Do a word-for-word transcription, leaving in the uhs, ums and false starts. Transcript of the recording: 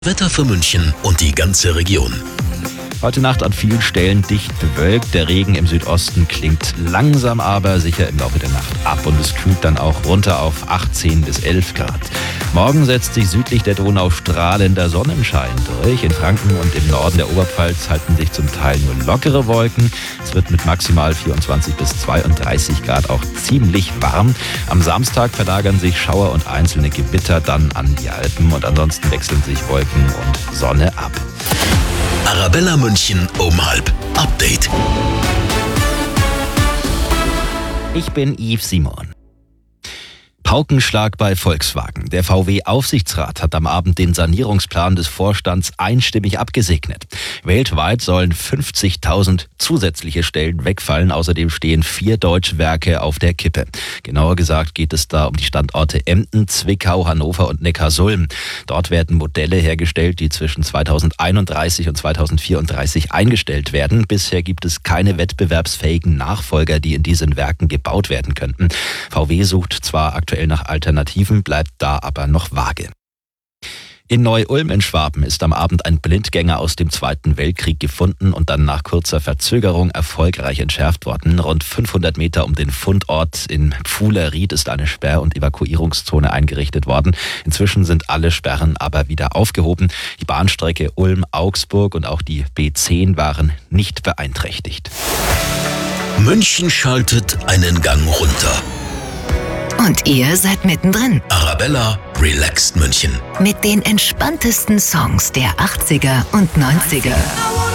Wetter für München und die ganze Region. Heute Nacht an vielen Stellen dicht bewölkt. Der Regen im Südosten klingt langsam, aber sicher im Laufe der Nacht ab. Und es kühlt dann auch runter auf achtzehn bis elf Grad. Morgen setzt sich südlich der Donau strahlender Sonnenschein durch. In Franken und im Norden der Oberpfalz halten sich zum Teil nur lockere Wolken. Es wird mit maximal vierundzwanzig bis zweiunddreißig Grad auch ziemlich warm. Am Samstag verlagern sich Schauer und einzelne Gewitter dann an die Alpen. Und ansonsten wechseln sich Wolken und Sonne ab. Arabella München um halb. Update. Ich bin Yves Simon. Paukenschlag bei Volkswagen. Der V W-Aufsichtsrat hat am Abend den Sanierungsplan des Vorstands einstimmig abgesegnet. Weltweit sollen fünfzigtausend zusätzliche Stellen wegfallen. Außerdem stehen vier deutsche Werke auf der Kippe. Genauer gesagt geht es da um die Standorte Emden, Zwickau, Hannover und Neckarsulm. Dort werden Modelle hergestellt, die zwischen zweitausendeinunddreißig und zweitausendvierunddreißig eingestellt werden. Bisher gibt es keine wettbewerbsfähigen Nachfolger, die in diesen Werken gebaut werden könnten. V W sucht zwar aktuell nach Alternativen, bleibt da aber noch vage. In Neu-Ulm in Schwaben ist am Abend ein Blindgänger aus dem Zweiten Weltkrieg gefunden und dann nach kurzer Verzögerung erfolgreich entschärft worden. Rund fünfhundert Meter um den Fundort in Pfuhleried ist eine Sperr- und Evakuierungszone eingerichtet worden. Inzwischen sind alle Sperren aber wieder aufgehoben. Die Bahnstrecke Ulm-Augsburg und auch die B zehn waren nicht beeinträchtigt. München schaltet einen Gang runter. Und ihr seid mittendrin. Arabella relaxt München. Mit den entspanntesten Songs der achtziger und neunziger.